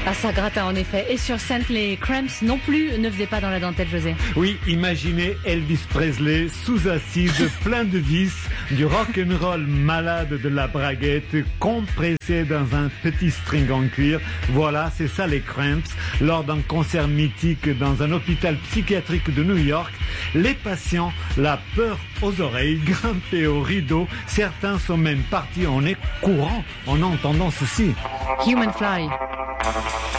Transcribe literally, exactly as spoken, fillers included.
Ah, ça gratin en effet. Et sur scène, les Cramps non plus ne faisaient pas dans la dentelle, José. Oui, imaginez Elvis Presley sous acide, plein de vis, du rock'n'roll malade de la braguette, compressé dans un petit string en cuir. Voilà, c'est ça les Cramps. Lors d'un concert mythique dans un hôpital psychiatrique de New York, les patients, la peur aux oreilles, grimpés au rideau. Certains sont même partis en courant en entendant ceci. Human Fly.